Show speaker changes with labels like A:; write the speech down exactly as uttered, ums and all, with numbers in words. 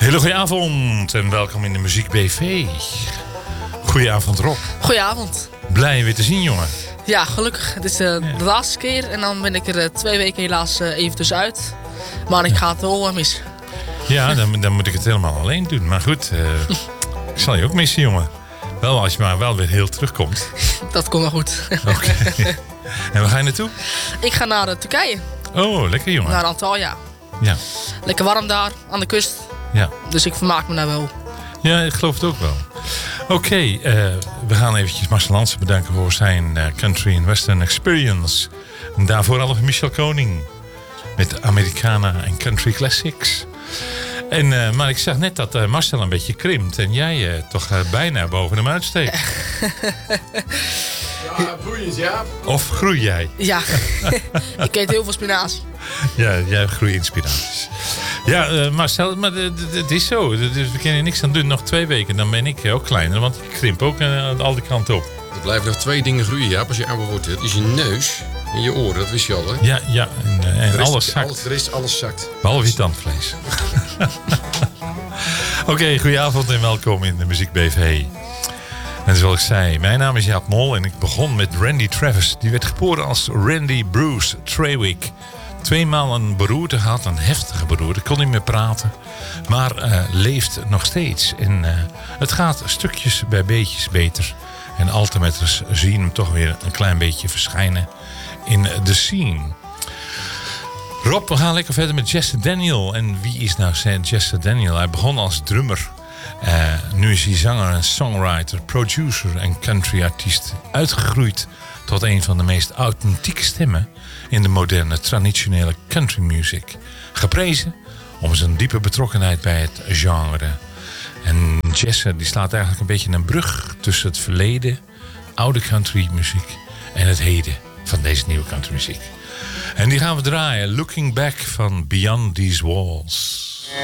A: Hele goede avond en welkom in de Muziek B V. Goedenavond Rob.
B: Goedenavond.
A: Blij je weer te zien, jongen.
B: Ja, gelukkig. Het is uh, ja. de laatste keer en dan ben ik er uh, twee weken helaas uh, even tussenuit. Maar ik ga het wel uh, missen.
A: Ja, dan, dan moet ik het helemaal alleen doen. Maar goed, uh, ik zal je ook missen, jongen. Wel als je maar wel weer heel terugkomt.
B: Dat komt wel goed.
A: Oké. Okay. En waar ga je naartoe?
B: Ik ga naar uh, Turkije.
A: Oh, lekker jongen.
B: Naar Antalya.
A: Ja.
B: Lekker warm daar, aan de kust.
A: Ja.
B: Dus ik vermaak me daar wel.
A: Ja, ik geloof het ook wel. Oké, okay, uh, we gaan eventjes Marcel Hansen bedanken voor zijn uh, Country and Western Experience. En daarvoor al Michel Koning. Met Americana en Country Classics. En, uh, maar ik zag net dat uh, Marcel een beetje krimpt. En jij uh, toch uh, bijna boven hem uitsteekt.
C: Ja, groeiend, ja.
A: Of groei jij?
B: Ja, ik eet heel veel spinazie.
A: Ja, jij groeit inspiraties. Ja, uh, Marcel, maar het is zo. Dus we kunnen niks aan doen. Nog twee weken, dan ben ik ook kleiner. Want ik krimp ook uh, alle kanten op.
C: Er blijven nog twee dingen groeien, ja, als je ouder wordt. Dat is je neus en je oren, dat wist je al, hè?
A: Ja, ja. En, uh, en alles zakt.
C: Alles, er is alles zakt.
A: Behalve je tandvlees. Oké, okay, goedenavond en welkom in de Muziek B V. En zoals ik zei, mijn naam is Jaap Mol en ik begon met Randy Travis. Die werd geboren als Randy Bruce Trawick. Tweemaal een beroerte gehad, een heftige beroerte. Kon niet meer praten, maar uh, leeft nog steeds. En uh, het gaat stukjes bij beetjes beter. En altimeters zien hem toch weer een klein beetje verschijnen in de scene. Rob, we gaan lekker verder met Jesse Daniel. En wie is nou Jesse Daniel? Hij begon als drummer. Uh, nu is hij zanger en songwriter, producer en countryartiest. Uitgegroeid tot een van de meest authentieke stemmen in de moderne, traditionele country music. Geprezen om zijn diepe betrokkenheid bij het genre. En Jesse die slaat eigenlijk een beetje een brug tussen het verleden, oude country muziek en het heden van deze nieuwe country muziek. En die gaan we draaien. Looking Back van Beyond These Walls.